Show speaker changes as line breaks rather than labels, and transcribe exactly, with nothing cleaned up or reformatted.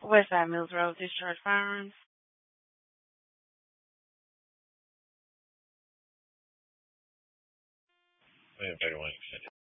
Westside Mills Road, Discharge Firearms.
Wait, wait, wait.